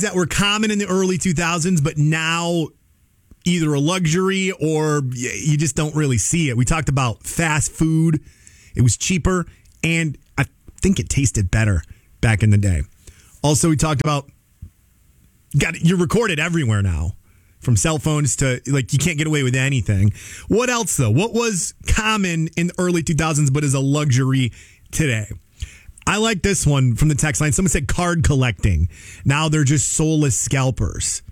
that were common in the early 2000s, but now either a luxury or you just don't really see it. We talked about fast food. It was cheaper, and I think it tasted better back in the day. Also, we talked about you're recorded everywhere now, from cell phones to, like, you can't get away with anything. What else, though? What was common in the early 2000s but is a luxury today? I like this one from the text line. Someone said card collecting. Now they're just soulless scalpers.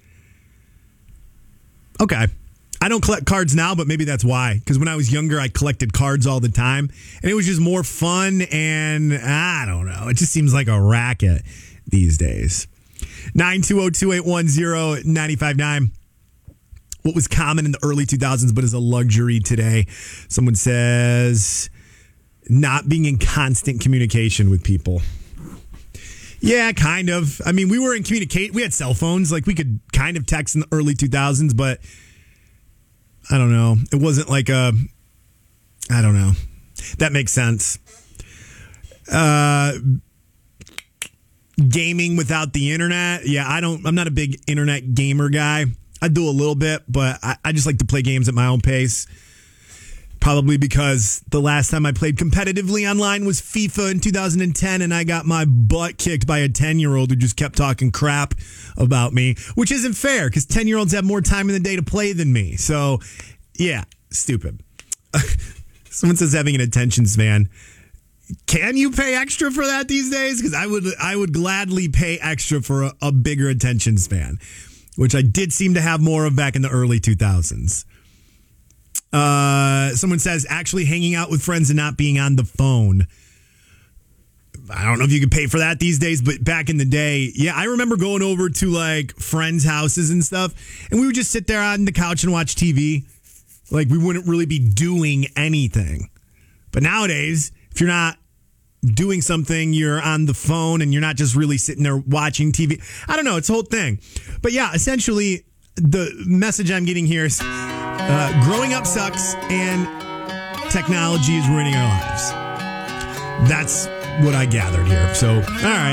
Okay. I don't collect cards now, but maybe that's why. Because when I was younger, I collected cards all the time. And it was just more fun, and I don't know. It just seems like a racket these days. 920-281-0959. What was common in the early 2000s but is a luxury today? Someone says not being in constant communication with people. Yeah, kind of. I mean, we were in communicate. We had cell phones. Like, we could kind of text in the early 2000s, but I don't know. It wasn't like I don't know. That makes sense. Gaming without the internet. Yeah, I'm not a big internet gamer guy. I do a little bit, but I just like to play games at my own pace. Probably because the last time I played competitively online was FIFA in 2010, and I got my butt kicked by a 10-year-old who just kept talking crap about me, which isn't fair because 10-year-olds have more time in the day to play than me. So, yeah, stupid. Someone says having an attention span. Can you pay extra for that these days? Because I would gladly pay extra for a bigger attention span, which I did seem to have more of back in the early 2000s. Someone says actually hanging out with friends and not being on the phone. I don't know if you could pay for that these days, but back in the day, yeah, I remember going over to like friends' houses and stuff, and we would just sit there on the couch and watch TV. Like, we wouldn't really be doing anything. But nowadays, if you're not doing something, you're on the phone and you're not just really sitting there watching TV. I don't know. It's a whole thing. But yeah, essentially, the message I'm getting here is growing up sucks and technology is ruining our lives. That's what I gathered here. So, all right.